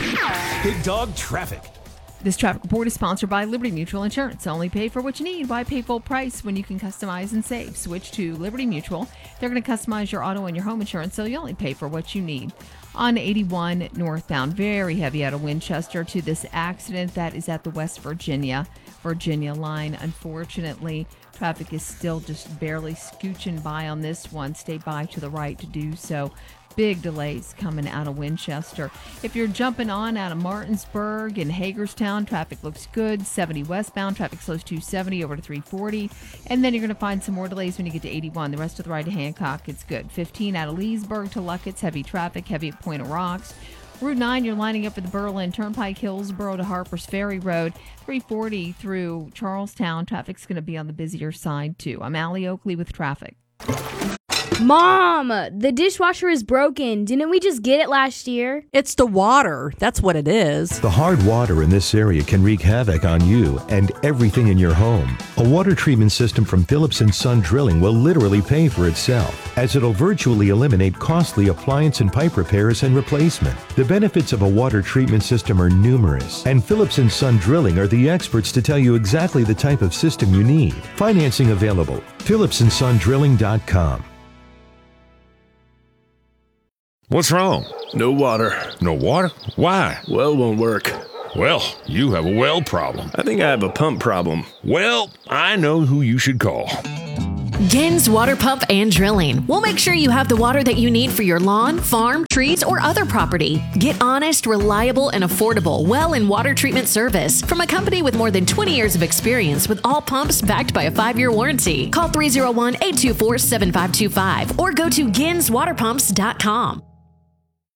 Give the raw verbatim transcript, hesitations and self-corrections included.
Big Dog Traffic. This traffic report is sponsored by Liberty Mutual Insurance. Only pay for what you need. Why pay full price when you can customize and save? Switch to Liberty Mutual. They're going to customize your auto and your home insurance, so you only pay for what you need. On eighty-one northbound, very heavy out of Winchester to this accident that is at the West Virginia, Virginia line. Unfortunately, traffic is still just barely scooching by on this one. Stay by to the right to do so. Big delays coming out of Winchester. If you're jumping on out of Martinsburg and Hagerstown, traffic looks good. seventy westbound, traffic slows two seventy over to three forty. And then you're going to find some more delays when you get to eighty-one. The rest of the ride to Hancock, it's good. fifteen out of Leesburg to Luckett's, heavy traffic, heavy at Point of Rocks. Route nine, you're lining up at the Berlin Turnpike, Hillsboro to Harpers Ferry Road. three forty through Charlestown, traffic's going to be on the busier side too. I'm Allie Oakley with traffic. Mom, the dishwasher is broken. Didn't we just get it last year? It's the water. That's what it is. The hard water in this area can wreak havoc on you and everything in your home. A water treatment system from Phillips and Son Drilling will literally pay for itself, as it'll virtually eliminate costly appliance and pipe repairs and replacement. The benefits of a water treatment system are numerous, and Phillips and Son Drilling are the experts to tell you exactly the type of system you need. Financing available. Phillips and Son Drilling dot com. What's wrong? No water. No water? Why? Well won't work. Well, you have a well problem. I think I have a pump problem. Well, I know who you should call. Gens Water Pump and Drilling. We'll make sure you have the water that you need for your lawn, farm, trees, or other property. Get honest, reliable, and affordable well and water treatment service from a company with more than twenty years of experience with all pumps backed by a five-year warranty. Call three oh one, eight two four, seven five two five or go to gens water pumps dot com.